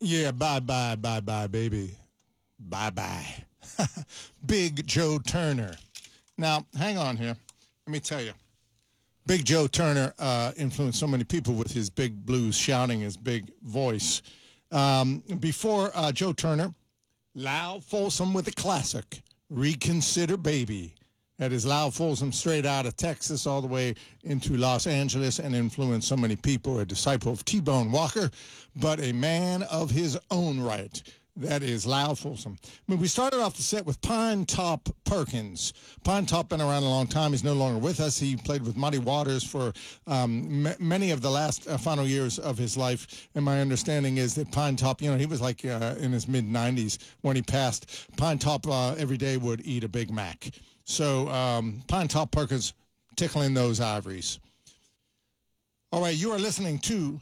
Yeah, bye, baby. Bye. Big Joe Turner. Now, hang on here. Let me tell you. Big Joe Turner influenced so many people with his big blues shouting, his big voice. Before Joe Turner, Lyle Folsom with a classic, Reconsider Baby. That is Lyle Folsom straight out of Texas all the way into Los Angeles and influenced so many people, a disciple of T-Bone Walker, but a man of his own right. That is Lyle Folsom. We started off the set with Pine Top Perkins. Pine Top been around a long time. He's no longer with us. He played with Muddy Waters for many of the last final years of his life. And my understanding is that Pine Top, he was like in his mid-90s when he passed. Pine Top every day would eat a Big Mac. So Pine Top Perkins tickling those ivories. All right, you are listening to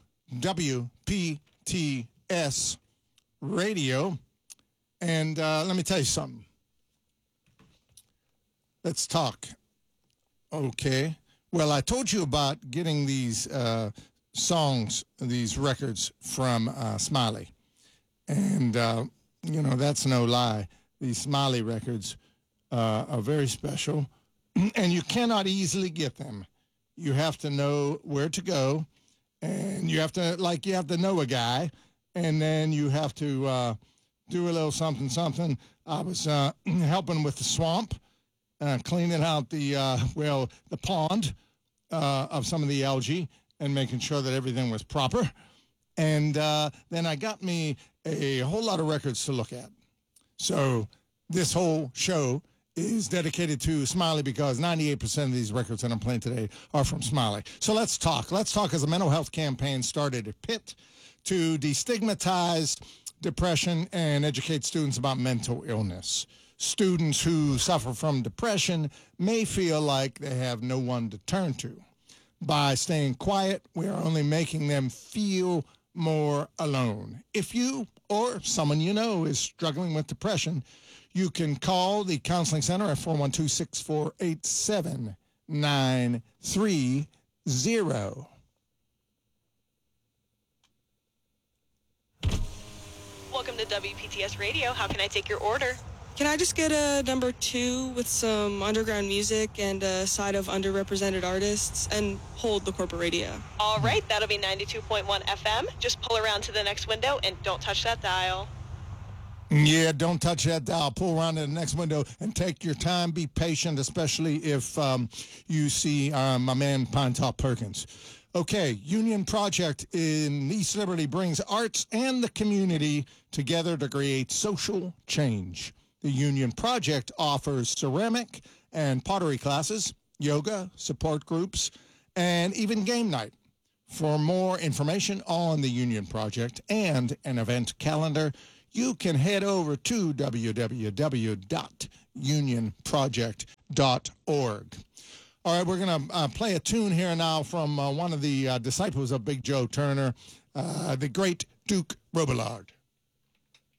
WPTS Radio, and let me tell you something. Let's talk. Okay. Well, I told you about getting these songs, these records from Smiley, and that's no lie. These Smiley records are very special, and you cannot easily get them. You have to know where to go, and you have to know a guy. And then you have to do a little something. I was helping with the swamp, cleaning out the pond of some of the algae and making sure that everything was proper. And then I got me a whole lot of records to look at. So this whole show is dedicated to Smiley because 98% of these records that I'm playing today are from Smiley. So let's talk. Let's talk as a mental health campaign started at Pitt to destigmatize depression and educate students about mental illness. Students who suffer from depression may feel like they have no one to turn to. By staying quiet, we are only making them feel more alone. If you or someone you know is struggling with depression, you can call the Counseling Center at 412-648-7930. Welcome to WPTS Radio. How can I take your order? Can I just get a number 2 with some underground music and a side of underrepresented artists and hold the corporate radio? All right, that'll be 92.1 FM. Just pull around to the next window and don't touch that dial. Yeah, don't touch that dial. Pull around to the next window and take your time. Be patient, especially if you see my man Pine Top Perkins. Okay, Union Project in East Liberty brings arts and the community together to create social change. The Union Project offers ceramic and pottery classes, yoga, support groups, and even game night. For more information on the Union Project and an event calendar, you can head over to www.unionproject.org. All right, we're going to play a tune here now from one of the disciples of Big Joe Turner, the great Duke Robillard.